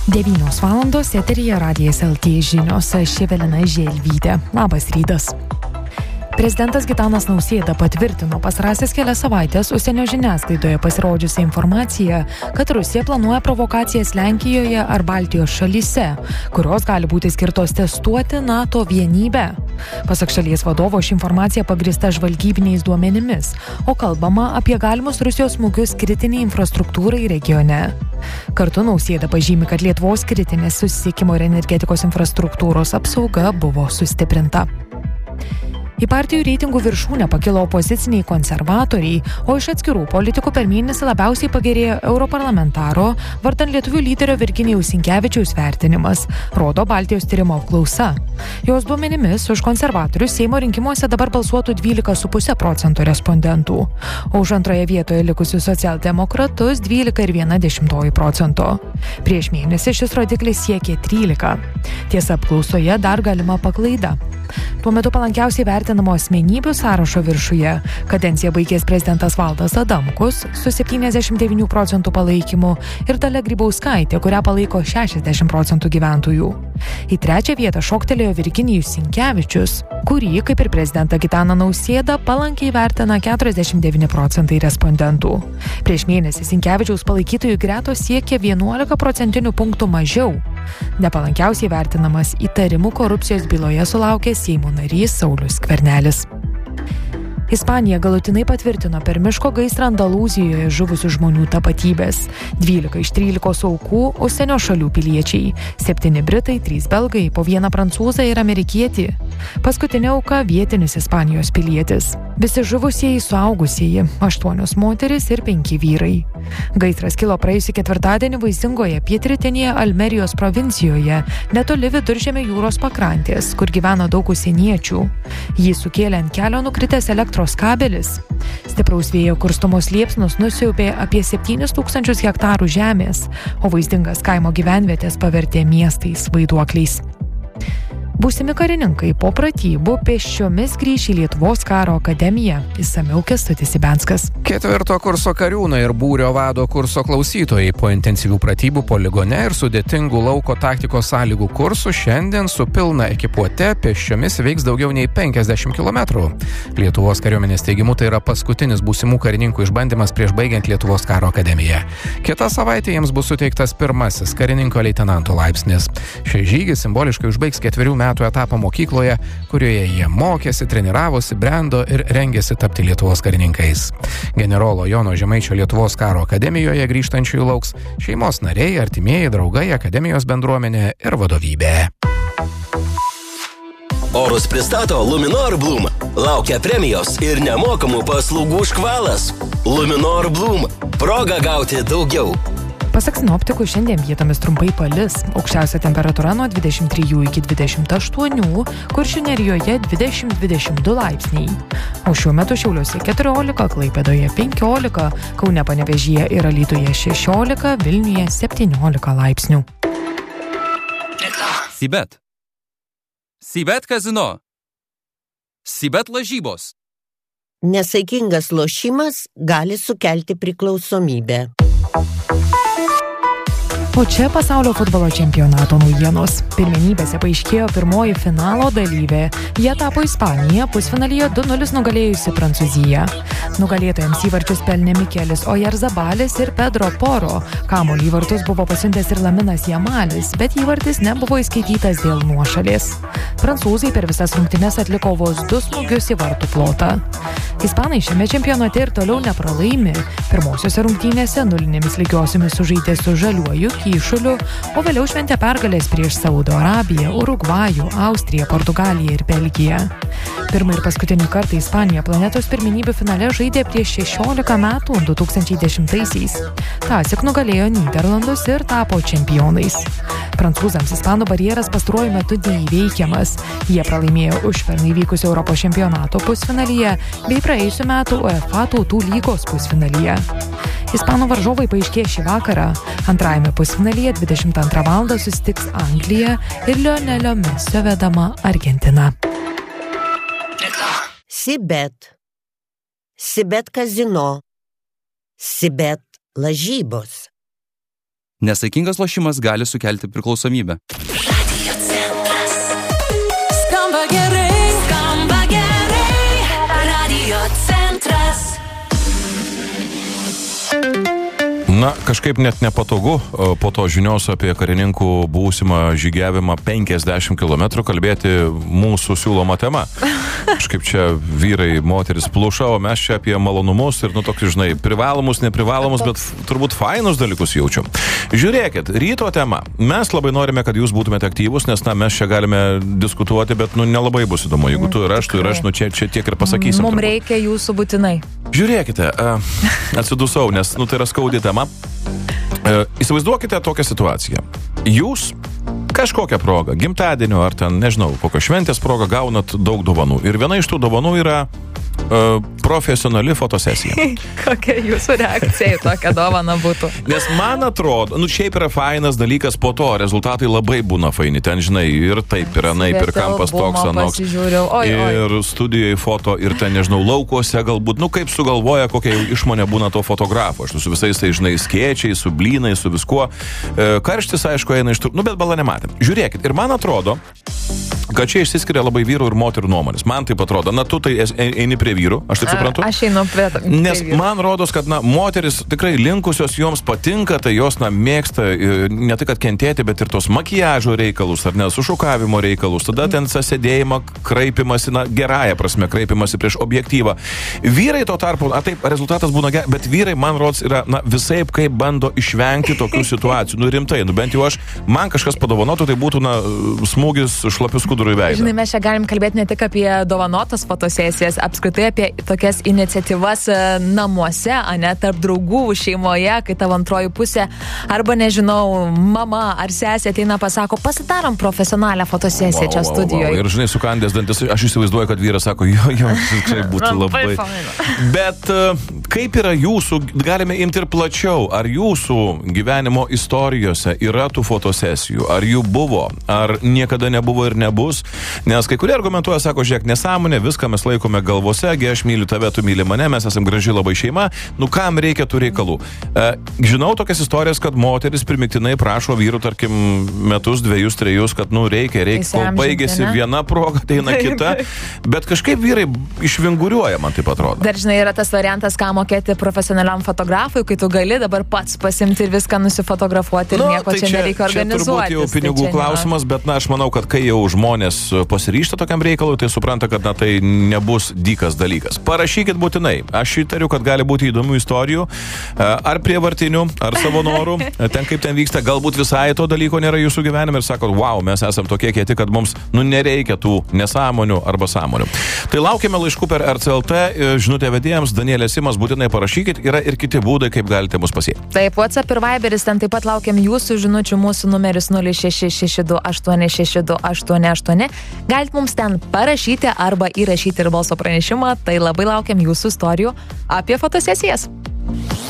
9 valandos eteryje Radijas LT žinios, aš Evelina Želvytė. Labas rytas. Prezidentas Gitanas Nausėda patvirtino pastarąsias kelias savaitės užsienio žiniasklaidoje pasirodžiusią informaciją, kad Rusija planuoja provokacijas Lenkijoje ar Baltijos šalyse, kurios gali būti skirtos testuoti NATO vienybę. Pasak šalies vadovo, ši informacija pagrįsta žvalgybiniais duomenimis, o kalbama apie galimus Rusijos smūgius kritiniai infrastruktūrai regione. Kartu Nausėda pažymi, kad Lietuvos kritinės susisiekimo ir energetikos infrastruktūros apsauga buvo sustiprinta. Į partijų reitingų viršūnę pakilo opoziciniai konservatoriai, o iš atskirų politikų per mėnesį labiausiai pagerėjo europarlamentaro vardan lietuvių lyderio Virginijaus Sinkevičiaus vertinimas, rodo Baltijos tyrimo apklausa. Jos duomenimis už konservatorius Seimo rinkimuose dabar balsuotų 12,5% respondentų, o už antroje vietoje likusius socialdemokratus 12,1%. Prieš mėnesį šis rodiklis siekė 13%. Tiesa, apklausoje dar galima paklaida. Tuo metu palankiausiai vertinamo asmenybių sąrašo viršuje kadenciją baigęs prezidentas Valdas Adamkus su 79% palaikymu ir Dalia Grybauskaitė, kurią palaiko 60% gyventojų. Į trečią vietą šoktelėjo Virginijus Sinkevičius, kurį, kaip ir prezidentą Gitaną Nausėdą, palankiai vertina 49% respondentų. Prieš mėnesį Sinkevičiaus palaikytojų gretos siekė 11 procentinių punktų mažiau. Nepalankiausiai vertinamas įtarimų korupcijos byloje sulaukė Seimo narys Saulius Skvernelis. Ispanija galutinai patvirtino per miško gaisrą Andalūzijoje žuvusių žmonių tapatybės. 12 iš 13 aukų užsienio šalių piliečiai. 7 britai, 3 belgai, po 1 prancūzą ir amerikietį. Paskutinė auka vietinis Ispanijos pilietis. Visi žuvusieji suaugusieji, 8 moteris ir 5 vyrai. Gaisras kilo praėjusį ketvirtadienį vaisingoje pietrytinėje Almerijos provincijoje, netoli Viduržemio jūros pakrantės, kur gyvena daug užsieniečių. Jį sukėlė ant kelio nukritęs elektros kabelis. Stipraus vėjo kurstomos liepsnos nusiaubė apie 7,000 hektarų žemės, o vaizdingas kaimo gyvenvietės pavertė miestais vaiduokliais. Būsimi karininkai po pratybų pėsčiomis grįš į Lietuvos karo akademiją. Išsamiau Kęstutis Ibenskas. 4 kurso kariūnai ir būrio vado kurso klausytojai po intensyvių pratybų poligone ir sudėtingų lauko taktikos sąlygų kursų šiandien su pilna ekipuote pėsčiomis veiks daugiau nei 50 km. Lietuvos kariuomenės teigimu tai yra paskutinis būsimų karininkų išbandymas prieš baigiant Lietuvos karo akademiją. Kitą savaitę jiems bus suteiktas pirmasis karininko leitenanto laipsnis. Šis žygis simboliškai užbaigs 4 metų etapą mokykloje, kurioje jie mokėsi, treniravosi, brendo ir rengėsi tapti Lietuvos karininkais. Generolo Jono Žemaičio Lietuvos karo akademijoje grįžtančiųjų lauks šeimos nariai, artimieji, draugai, akademijos bendruomenė ir vadovybė. Orus pristato Luminor Bloom. Laukia premijos ir nemokamų paslaugų škvalas. Luminor Bloom. Proga gauti daugiau. Pasak sinoptikų, šiandien vietomis trumpai palis. Aukščiausia temperatūra nuo 23 iki 28, Kuršių Nerijoje 20-22 laipsniai. O šiuo metu Šiauliuose 14, Klaipėdoje 15, Kaune, Panevėžyje ir Alytuje 16, Vilniuje 17 laipsnių. Sibet. Sibet kazino. Sibet lažybos. Nesaikingas lošimas gali sukelti priklausomybę. O čia pasaulio futbolo čempionato naujienos. Pirmenybėse paaiškėjo pirmoji finalo dalyvė. Jie tapo Ispanija, pusfinalyje 2-0 nugalėjusi Prancūziją. Nugalėtojams įvarčius pelnė Mikelis Oyarzabalis ir Pedro Poro. Kamuolį į vartus buvo pasiuntęs ir Laminas Jamalis, bet įvartis nebuvo įskaitytas dėl nuošalės. Prancūzai per visas rungtynes atliko vos 2 smūgius į vartų plotą. Ispanai šiame čempionate ir toliau nepralaimi. Pirmosiose rungtynėse 0 lygiosiomis sužaidė su Žaliuoju Kyšuliu, o vėliau šventė pergalės prieš Saudo Arabiją, Urugvajų, Austriją, Portugaliją ir Belgiją. Pirmą ir paskutinį kartą Ispanija planetos pirmenybių finale žaidė prieš 16 metų 2010-aisiais. Tąsyk nugalėjo Nyderlandus ir tapo čempionais. Prancūzams ispanų barjeras pastaruoju metu neįveikiamas. Jie pralaimėjo užpernai vykusio Europos čempionato pusfinalyje bei praėjusių metų UEFA tautų lygos pusfinalyje. Ispanų varžovai paaiškės šį vakarą. Antrajame pusfinalyje 22 val. Susitiks Anglija ir Lionelio Mesio vedama Argentina. Sibet. Sibet kazino. Sibet lažybos. Nesaikingas lošimas gali sukelti priklausomybę. Skamba gerai, skamba gerai. Radio centras. Na, kažkaip net nepatogu po to žinios apie karininkų būsimą žygiavimą 50 km kalbėti mūsų siūloma tema. Kažkaip čia vyrai, moteris pluša, o mes čia apie malonumus ir, tokius, žinai, privalomus, neprivalomus, bet turbūt fainus dalykus jaučiam. Žiūrėkit, ryto tema. Mes labai norime, kad jūs būtumėte aktyvus, nes, mes čia galime diskutuoti, bet, nelabai bus įdomu. Jeigu tu ir aš, čia tiek ir pasakysim. Mums reikia jūsų būtinai. Žiūrėkite, atsidusau, nes, tai yra skaudi tema. Įsivaizduokite tokią situaciją. Jūs kažkokią progą, gimtadienio ar ten, nežinau, kokio šventės progą gaunat daug dovanų. Ir viena iš tų dovanų yra profesionali fotosesija. Kokia jūsų reakcija į tokią dovaną būtų? Nes man atrodo, šiaip yra fainas dalykas, po to rezultatai labai būna faini. Ten, žinai, ir taip yra, naip, ir kampas toks, anoks. Ir studijoje foto, ir ten, nežinau, laukuose galbūt, kaip sugalvoja, kokia jau išmonė būna to fotografo. Aš su visais, tai, žinai, skėčiai, su blynai, su viskuo. Karštis, aišku, eina iš tų, bet balą nematėm. Žiūrėkit, ir man atrodo, kad čia išsiskiria labai vyrų ir moterų nuomonės. Man taip atrodo. Tu tai eini prie vyrų, aš taip suprantu. Aš einu prie Nes vyrų. Man rodos, kad, moteris tikrai linkusios joms patinka, tai jos, mėgsta ne tai, kad kentėti, bet ir tos makiažo reikalus, ar ne, sušukavimo reikalus. Tada ten sėdėjimą, kraipimasi, gerąją prasme, kraipimasi prieš objektyvą. Vyrai to tarpu, taip, rezultatas būna geras, bet vyrai, man rodos, yra, visaip kaip bando išvengti tokių situacijų. Rimtai, bent jau man kažkas padovanotų, tai būtų, smūgis šlapius skudurų į veidą. Žinai, mes čia galim kalbėti ne tik apie dovanotas fotosesijas, apskritai apie tokias iniciatyvas namuose, tarp draugų, šeimoje, kai tavo antroji pusė, arba, nežinau, mama ar sesė ateina pasako, pasidarom profesionalią fotosesiją čia studijoje. Ir, žinai, sukandęs dantis, aš įsivaizduoju, kad vyras sako, jo, tikrai būtų labai. Bet kaip yra jūsų, galime imti ir plačiau, ar jūsų gyvenimo istorijose yra tų fotosesijų, ar jų buvo, ar niekada nebuvo ir nebus, nes kai kurie argumentuoja, sako, žiūrėk, nesąmonė, viską mes laikome galvose, aš myliu tave, tu myli mane, mes esame graži labai šeima, kam reikia tų reikalų. Žinau tokias istorijas, kad moteris primiktinai prašo vyrų, tarkim, metus, 2-3, kad, reikia, kol baigėsi viena proga, ateina kita, bet kažkaip vyrai išvinguriuoja, man taip atrodo. Dar, žinai, yra tas variantas, ką mokėti profesionaliam fotografui, kai tu gali dabar pats pasimti ir viską nusifotografuoti ir nieko čia nereikia organizuoti. Čia turbūt jau pinigų klausimas, bet, aš manau, kad kai jau žmonės pasiryžta tokiam reikalui, tai supranta, kad, tai nebus dykas dalykas. Parašykit būtinai. Aš įtariu, kad gali būti įdomių istorijų, ar prievartinių, ar savo norų, ten kaip ten vyksta, galbūt visai to dalyko nėra jūsų gyvenime ir sakot, wow, mes esam tokie kieti, kad mums, nereikia tų nesąmonių arba sąmonių. Tai laukiame laiškų per RCLT, žinutė vedėjams, Danielė Simas, būtinai parašykit, yra ir kiti būdai, kaip galite mus pasiekti. Taip, WhatsApp ir Viberis, ten taip pat laukiam jūsų žinučių, mūsų numeris 0662862888. Galite mums ten parašyti arba įrašyti ir balso pranešimą, tai labai laukiam jūsų istorijų apie fotosesijas.